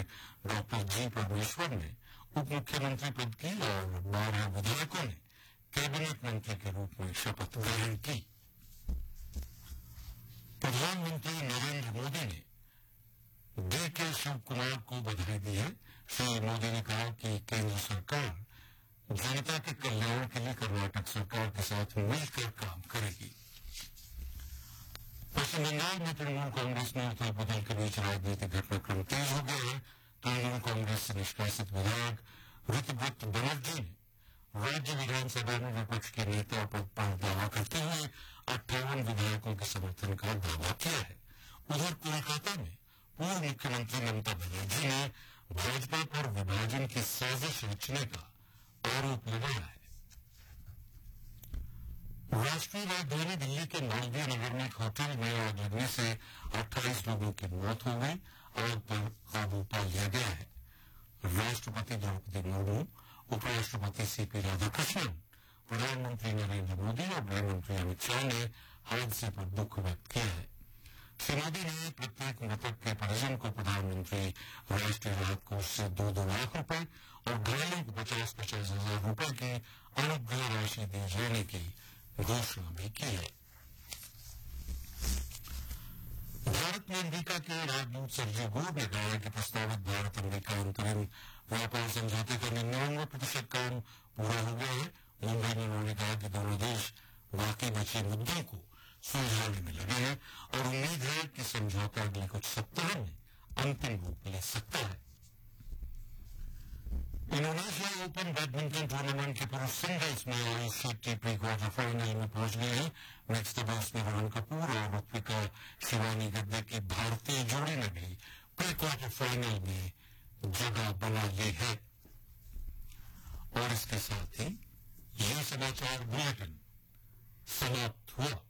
Doctor जी परमेश्वर ने उप मुख्यमंत्री पद की और 12 विधायकों ने कैबिनेट मंत्री के रूप में शपथ ग्रहण की। प्रधानमंत्री नरेंद्र मोदी ने डीके शिव कुमार को बधाई दी है। श्री मोदी ने कहा कि केंद्र सरकार जनता के कल्याण के लिए कर्नाटक सरकार के साथ मिलकर काम करेगी। पश्चिम बंगाल में तृणमूल कांग्रेस में उथल पुथल के बीच राजनीतिक घटनाक्रम तेज हो गया है। तृणमूल कांग्रेस से निष्कासित विधायक ऋतुव्रत बनर्जी ने राज्य विधानसभा में विपक्ष के नेता पद पर दावा करते हुए 58 विधायकों के समर्थन का दावा किया है। उधर कोलकाता में पूर्व मुख्यमंत्री ममता बनर्जी ने भाजपा पर विभाजन की साजिश रचने का आरोप लगाया है। राष्ट्रीय राजधानी दिल्ली के मालवीय नगर में एक होटल में आग लगने से 28 लोगों की मौत हो गई। आग पर काबू पा लिया गया है। राष्ट्रपति द्रौपदी मुर्मू, उपराष्ट्रपति सीपी राधाकृष्णन, प्रधानमंत्री नरेंद्र मोदी और गृहमंत्री अमित शाह ने हादसे पर दुख व्यक्त किया है। श्री मोदी ने प्रत्येक मृतक के परिजन को प्रधानमंत्री राष्ट्रीय राहत कोष से 2-2 लाख रुपए और घायलों को 50-50 हजार रुपए की अनुग्रह राशि दिए जाने की घोषणा भी की है। भारत में अमेरिका के राजदूत सर्जी गोड ने कहा है कि प्रस्तावित भारत अमेरिका अंतरिम व्यापार समझौते का 99% काम पूरा हो गया है। मुंबई में उन्होंने कहा कि दोनों देश बाकी बचे मुद्दों को सुलझाने में लगे हैं और उम्मीद है कि समझौता अगले कुछ सप्ताह में अंतिम रूप ले सकता है। इंडोनेशिया ओपन बैडमिंटन टूर्नामेंट के पुरुष सिंगल्स में आईसीसी प्री क्वार्टर फाइनल में पहुंच गए हैं। नेक्स्ट डबल्स में रोहन कपूर और ऋत्विका शिवानी गद्दे की भारतीय जोड़ी ने भी प्री क्वार्टर फाइनल में जगह बना ली है। और इसके साथ ही ये समाचार बुलेटिन समाप्त हुआ।